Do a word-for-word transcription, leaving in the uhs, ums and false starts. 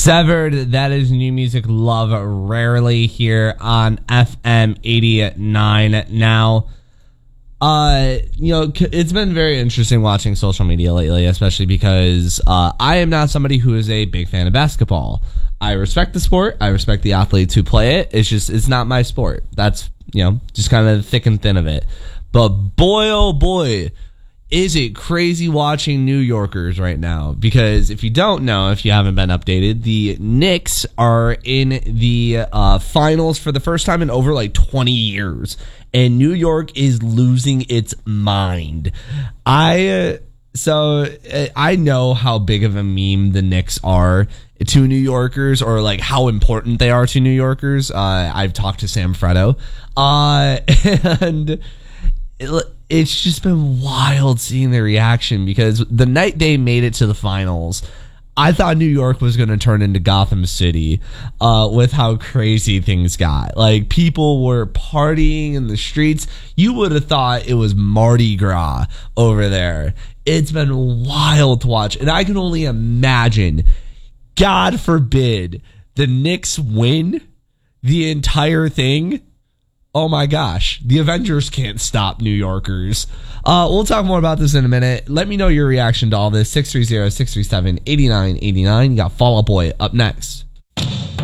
Severed, that is new music love rarely here on F M eighty-nine. Now, uh, you know, it's been very interesting watching social media lately, especially because uh, I am not somebody who is a big fan of basketball. I respect the sport. I respect the athletes who play it. It's just, it's not my sport. That's, you know, just kind of the thick and thin of it. But boy, oh boy, is it crazy watching New Yorkers right now. Because if you don't know, if you haven't been updated, the Knicks are in the uh, finals for the first time in over like twenty years. And New York is losing its mind. I, uh, so uh, I know how big of a meme the Knicks are to New Yorkers, or like how important they are to New Yorkers. Uh, I've talked to Sam Fredo. Uh, and it, it's just been wild seeing their reaction, because the night they made it to the finals, I thought New York was going to turn into Gotham City uh, with how crazy things got. Like, people were partying in the streets. You would have thought it was Mardi Gras over there. It's been wild to watch. And I can only imagine, God forbid, the Knicks win the entire thing. Oh my gosh, the Avengers can't stop New Yorkers. Uh, we'll talk more about this in a minute. Let me know your reaction to all this. six three zero, six three seven, eight nine eight nine. You got Fall Out Boy up next.